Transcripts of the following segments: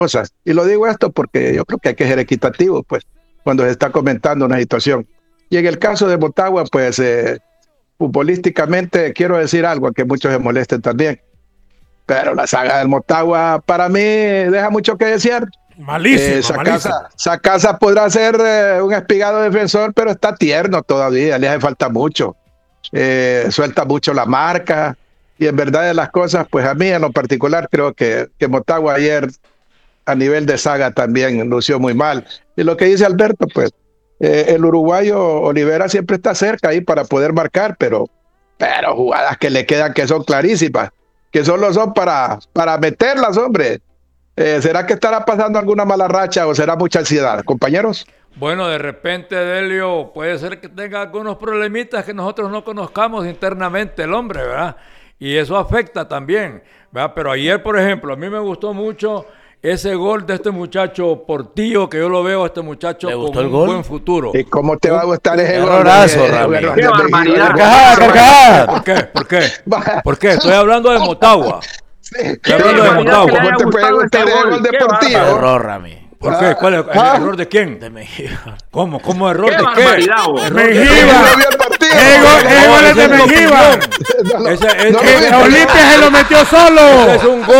cosas. Y lo digo esto porque yo creo que hay que ser equitativo, pues, cuando se está comentando una situación. Y en el caso de Motagua, pues, futbolísticamente quiero decir algo que muchos se molesten también. Pero la saga del Motagua para mí deja mucho que desear. Malísimo, Sacasa podrá ser un espigado defensor, pero está tierno todavía, le hace falta mucho. Suelta mucho la marca. Y en verdad de las cosas, pues a mí en lo particular creo que Motagua ayer a nivel de saga también lució muy mal. Y lo que dice Alberto, pues el uruguayo Olivera siempre está cerca ahí para poder marcar, pero jugadas que le quedan que son clarísimas, que solo son para meterlas, hombre. ¿Será que estará pasando alguna mala racha o será mucha ansiedad, compañeros? Bueno, de repente, Delio, puede ser que tenga algunos problemitas que nosotros no conozcamos internamente el hombre, ¿verdad? Y eso afecta también, ¿verdad? Pero ayer, por ejemplo, a mí me gustó mucho ese gol de este muchacho Portillo, que yo lo veo a este muchacho con un buen futuro. ¿Y cómo te va a gustar ese gol? Errorazo, Rami. ¡Qué barbaridad! ¡Carcajada! ¿Por qué? Estoy hablando de Motagua. Estoy hablando de Motagua. ¿Cómo te puede gustar el gol de Portillo? Error, Rami. ¿Por qué? ¿Cuál es el error de quién? De Mengíbar. ¿Cómo error de qué? Mengíbar. El gol es de Mengíbar. Olimpia se lo metió solo.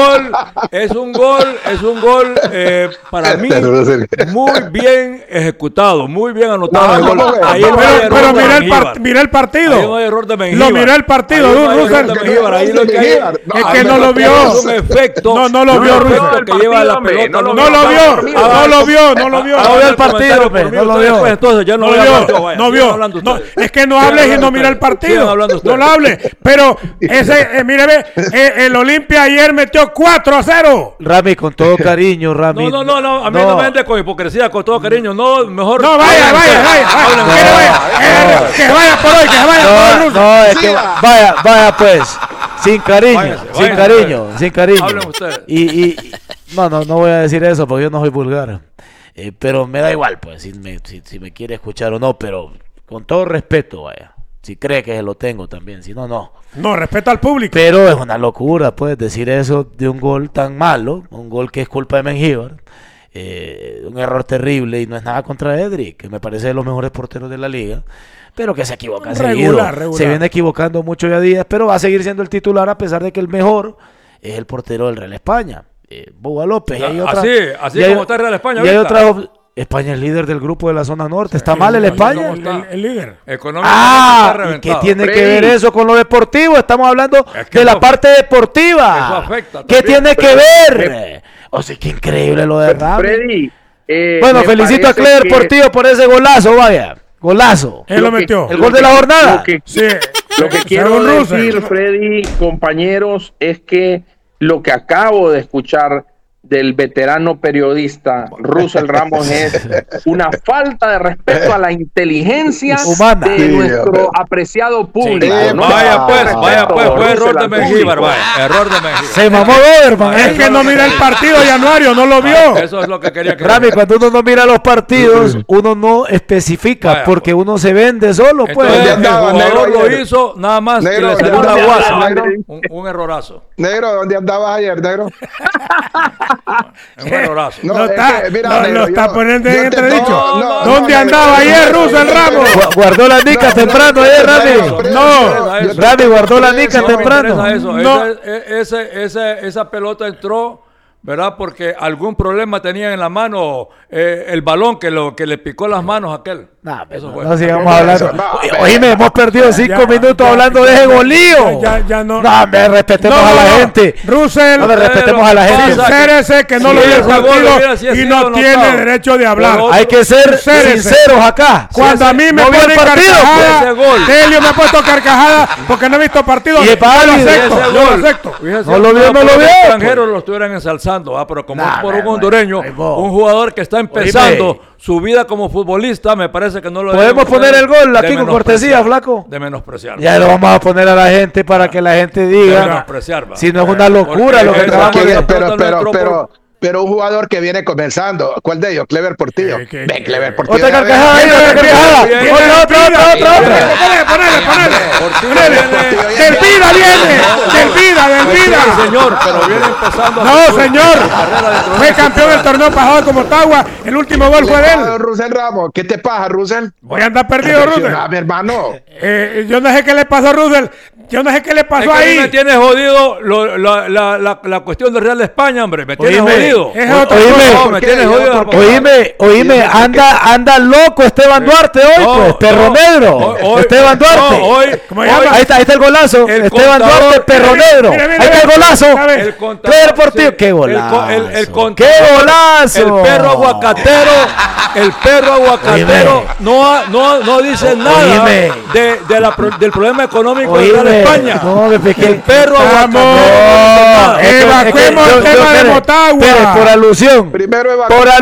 Es un gol para mí muy bien ejecutado, muy bien anotado. Pero mira el partido. Ahí no hay error de Mengíbar. Lo miró el partido, Russell. Ahí lo que hay es que no lo vio. Es un efecto. No lo vio, Russell. Que lleva la pelota. No lo vio. No lo vio. No vio el partido, no lo vio. Entonces ya no vio. Es que no hables y no mira el partido. No lo hables. Pero mire, el Olimpia ayer metió 4-0. Rami, con todo cariño, Rami. No. A mí no me vende con hipocresía, con todo cariño. No, mejor. No, vaya. Que vaya por hoy, que se vaya por hoy. No, es que vaya pues. Sin cariño. Hablen ustedes. Y no voy a decir eso porque yo no soy vulgar. Pero me da igual, pues, si me quiere escuchar o no, pero con todo respeto, vaya. Si cree que se lo tengo también, si no, no. No, respeta al público. Pero es una locura, pues, decir eso de un gol tan malo, un gol que es culpa de Mengíbar, un error terrible y no es nada contra Edric, que me parece de los mejores porteros de la liga, pero que se equivoca seguido. Se viene equivocando mucho ya días, pero va a seguir siendo el titular a pesar de que el mejor es el portero del Real España, Boga López. Y hay otra, así como está el Real España. Y hay otra. España es líder del grupo de la zona norte. ¿Está mal el España? El líder. ¿Y qué tiene que ver eso con lo deportivo? Estamos hablando de la parte deportiva. Eso afecta. ¿Qué tiene que ver? O sea, qué increíble lo de Rami. Freddy. Bueno, felicito a Clever Portillo por ese golazo, vaya. Golazo. Él lo metió. El gol de la jornada. Lo que quiero decir, Freddy, compañeros, es que lo que acabo de escuchar del veterano periodista Russell Ramos es una falta de respeto a la inteligencia humana de nuestro apreciado público. Sí, ¿no? Vaya pues, fue error de Mengíbar, error de Mengíbar. Se mamó Doberman. Es que no mira el partido, Januario, no lo vio. Eso es lo que quería que Rami, cuando uno no mira los partidos, uno no especifica, porque uno se vende solo, pues. Entonces, el jugador lo hizo nada más que le salió una guasa, un errorazo. Negro, ¿dónde andabas ayer, negro? Es un errorazo. Lo está poniendo en entredicho. ¿Dónde andaba ayer Russell Ramos? Guardó la nica temprano ayer, Rami. No, Rami guardó la nica temprano. Esa pelota entró, ¿verdad? Porque algún problema tenía en la mano el balón que le picó las manos a aquel. No sigamos hablando. Oíme, hemos perdido 5 minutos hablando de ese golío. No, respetemos a la gente. Russell, respetemos a la gente. Sincérese que no lo vio el partido y no tiene derecho de hablar. Hay que ser sinceros acá. Cuando a mí me ponen carcajada, Delio me ha puesto carcajada porque no he visto partido. Y yo lo acepto. No lo vio. Los extranjeros lo estuvieran ensalzando, pero como por un hondureño, un jugador que está empezando su vida como futbolista, me parece que no lo podemos poner el gol aquí con cortesía, flaco. De menospreciar. Ya lo vamos a poner a la gente para que la gente diga. Si no es una locura lo que acabamos de pero pero un jugador que viene comenzando. ¿Cuál de ellos? Clever Portillo. Clever Portillo. Otra carcajada ahí, otra carcajada. Ponele. Del Vida viene. Del Vida. Señor, pero viene empezando. No, señor. Fue campeón del torneo pasado con Motagua. El último gol fue de él. Rusel Ramos, ¿qué te pasa, Rusel? Voy a andar perdido, Rusel. Mi hermano. Yo no sé qué le pasó a Rusel. Yo no sé qué le pasó ahí. Me tienes jodido la cuestión de Real de España, hombre. Me tienes jodido. Me tienes jodido. Oíme, anda loco Esteban Duarte hoy, pues, perro negro. Esteban Duarte. Ahí está el golazo. Esteban Duarte, perro negro. Ahí está el golazo. Clever Portillo. ¡Qué golazo! ¡Qué golazo! El perro aguacatero no dice nada del problema económico de Real España. No, el perro aguacatero. Evacuemos el tema de Motagua. Por alusión. Primero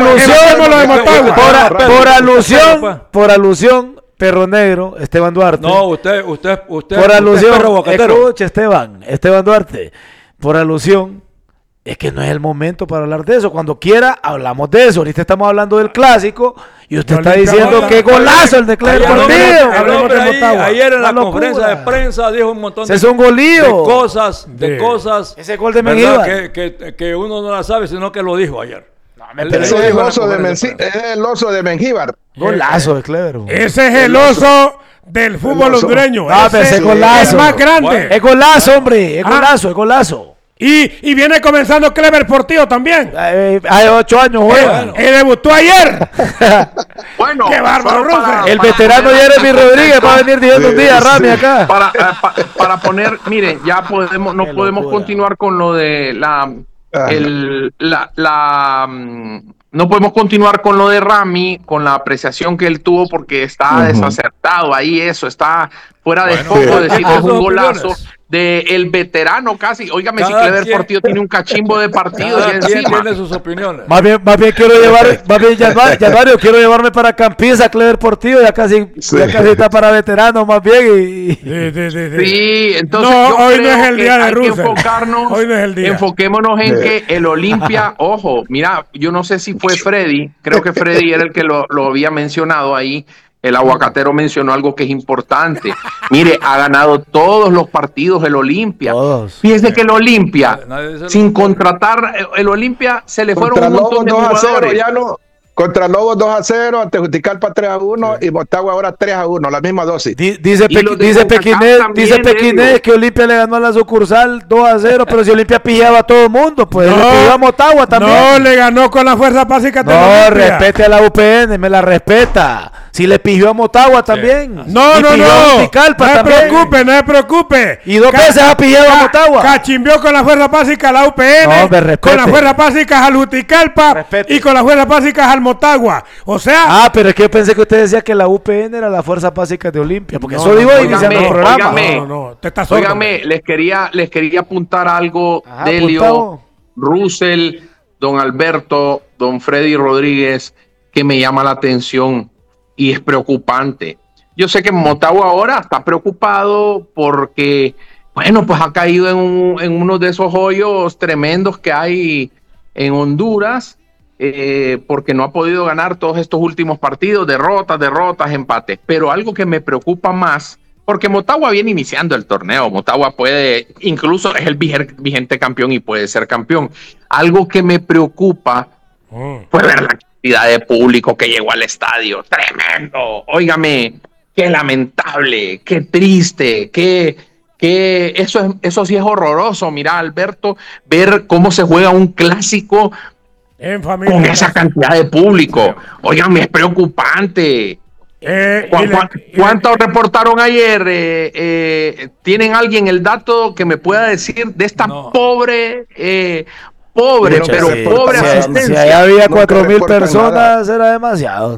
Por alusión, perro negro, Esteban Duarte. No, usted por alusión, perro aguacatero. Escuche, Esteban Duarte. Por alusión, es que no es el momento para hablar de eso. Cuando quiera, hablamos de eso. Ahorita estamos hablando del clásico y usted está diciendo que golazo el de Clever Portillo. Ayer en la conferencia de prensa dijo un montón de cosas. Ese gol de Mengíbar. Que uno no la sabe, sino que lo dijo ayer. Ese es el oso de Mengíbar. Golazo de Clever. Ese es el oso del fútbol hondureño. Ese golazo. Es más grande. Es golazo, hombre. Es golazo. Y viene comenzando Clever Portillo también. Hay 8 años, juega. Debutó ayer. Bueno, qué bárbaro, el veterano Jeremy Rodríguez va a venir diciendo un día, Rami, acá. Para poner, miren, ya no podemos continuar con lo de no podemos continuar con lo de Rami, con la apreciación que él tuvo, porque está desacertado ahí, está fuera de foco, decir que es un golazo del veterano casi. Óigame, si Clever Portillo tiene un cachimbo de partidos y encima tiene sus opiniones. Más bien quiero quiero llevarme para Campiza Clever Portillo, ya casi está para veterano, más bien. Sí, entonces hoy no es el día de Russell. Hoy no es el día. Enfoquémonos en que el Olimpia, ojo, mira, yo no sé si fue Freddy, creo que Freddy era el que lo había mencionado ahí. El aguacatero mencionó algo que es importante. Mire, ha ganado todos los partidos el Olimpia. Fíjese que el Olimpia, sin contratar, el Olimpia se le fueron un montón de jugadores. Contra Lobos 2-0, ante Juticalpa 3-1 y Motagua ahora 3-1, la misma dosis. Dice Pequinés que Olimpia le ganó a la sucursal 2-0, pero si Olimpia pillaba a todo el mundo, pues le pidió a Motagua también. No, le ganó con la fuerza básica de Olimpia. No, respete a la UPN, me la respeta. Si le pidió a Motagua también. No se preocupe. Y 2 veces ha pillado a Motagua. Cachimbió con la fuerza básica a la UPN, con las fuerzas básicas al Juticalpa y con las fuerzas básicas al Motagua. O sea. Pero es que yo pensé que usted decía que la UPN era la fuerza básica de Olimpia, porque eso digo iniciando el programa. Óigame, les quería apuntar algo. Delio, Russell, don Alberto, don Freddy Rodríguez, que me llama la atención. Y es preocupante. Yo sé que Motagua ahora está preocupado porque, bueno, pues ha caído en uno de esos hoyos tremendos que hay en Honduras, porque no ha podido ganar todos estos últimos partidos, derrotas, empates. Pero algo que me preocupa más, porque Motagua viene iniciando el torneo, Motagua incluso es el vigente campeón y puede ser campeón. Algo que me preocupa fue ver la de público que llegó al estadio, tremendo. Óigame, qué lamentable, qué triste, eso sí es horroroso. Mira, Alberto, ver cómo se juega un clásico en familia con esa cantidad de público. Óigame, es preocupante. ¿Cuántos reportaron ayer? ¿Tienen alguien el dato que me pueda decir de esta pobre asistencia? Si ahí había 4,000 personas, era demasiado.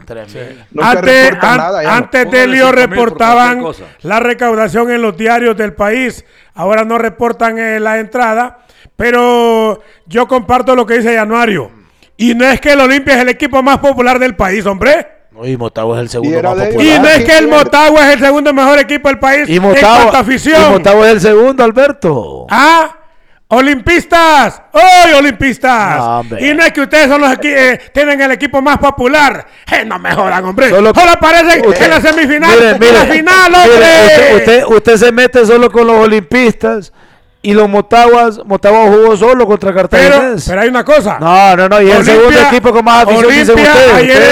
Antes de Elio reportaban la recaudación en los diarios del país, ahora no reportan la entrada, pero yo comparto lo que dice Januario. Y no es que el Olimpia es el equipo más popular del país, hombre. Y Motagua es el segundo más popular. Y no es que el Motagua es el segundo mejor equipo del país en cuanto a afición. Y Motagua es el segundo, Alberto. ¡Olimpistas! ¡Hoy, olimpistas! No, y no es que ustedes son los tienen el equipo más popular. No me jodan, hombre. Solo aparecen en la semifinal. En la final, hombre. Usted se mete solo con los olimpistas. Y los Motagua jugó solo contra Cartaginés. Pero hay una cosa. No. Y el segundo equipo con más afición dicen ustedes.